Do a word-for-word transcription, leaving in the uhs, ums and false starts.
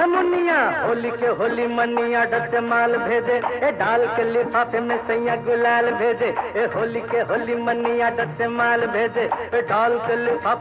ए मुनिया होली के होली मनिया डर से माल भेजे, ए डाल के लिफाफे में सैया गुलाल भेजे। ए होली के होली मनिया डर से माल भेजे, ए डाल के लिफाफे